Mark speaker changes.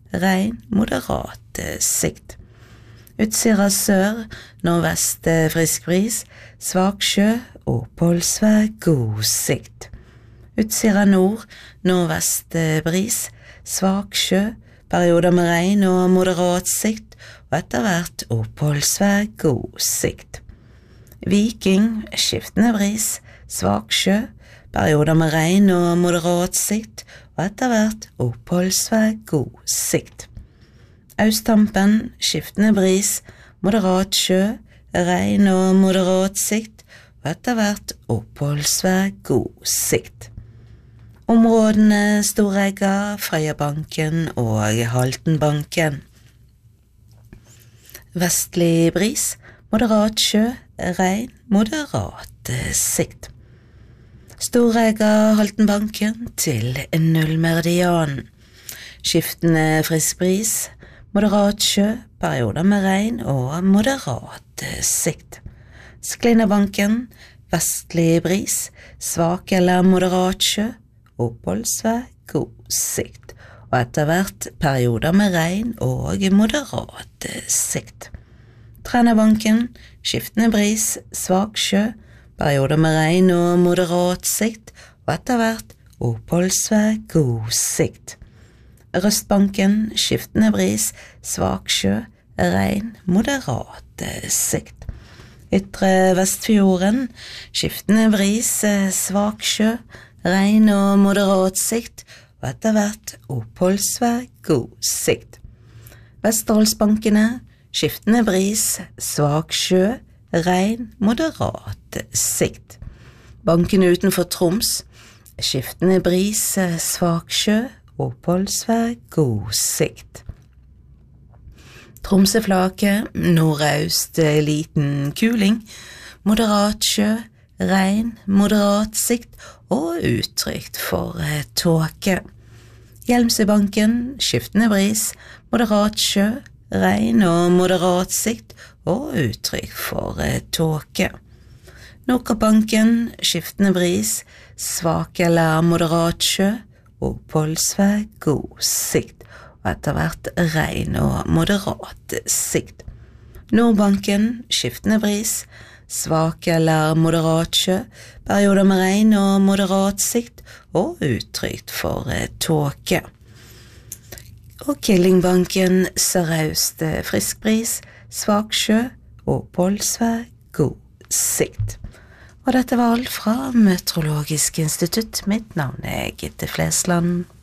Speaker 1: regn, moderat sikt. Utsira sør, nordvest frisk bris, svak sjø, oppholdsvær, god sikt. Utsira nord, nordvest bris, svak sjø, perioder med regn og moderat sikt, og etter hvert oppholdsvær, god sikt. Viking, skiftende bris, svak sjø, perioder med regn og moderat sikt, og etter hvert oppholdsvær, god sikt. Austtampen, skiftende bris, moderat sjø, regn og moderat sikt, og etter hvert oppholdsvær, god sikt. Områdene Storegga, Frøyabanken og Haltenbanken. Vestlig bris, moderat sjø, regn, moderat sikt. Storegga, Haltenbanken til nullmeridian. Skiftende frisk bris, moderat sjø, perioder med regn og moderat sikt. Sklinnabanken, vestlig bris, svak eller moderat sjø, oppholdsvær, god sikt, og etter hvert perioder med regn og moderat sikt. Trænabanken, skiftende bris, svak sjø, perioder med regn og moderat sikt, og etter hvert oppholdsvær, god sikt. Røstbanken, skiftende bris, svak sjø, regn, moderat sikt. Ytre Vestfjorden, skiftende bris, svak sjø, regn og moderat sikt, og etter hvert oppholdsvær, god sikt. Vesterålsbankene, skiftende bris, svak sjø, regn, moderat sikt. Bankene utenfor Troms, skiftende bris, svak sjø, oppholdsvær, god sikt. Tromsøflaket, nordøst liten kuling, moderat sjø, regn, moderat sikt og utrygt for tåke. Hjelmsøbanken, skiftende bris, moderat sjø, regn og moderat sikt og utrygt for tåke. Nordkappbanken, skiftende bris, svak eller moderat sjø, oppholdsvær, god sikt, og etter hvert regn og moderat sikt. Nordbanken, skiftende bris, svak eller moderat sjø, perioder med regn og moderat sikt, og utrygt for tåke. Og Killingbanken, sørøst frisk bris, svak sjø, oppholdsvær, god sikt. Og dette var alt fra Meteorologisk institutt. Mitt navn Gitte Flesland.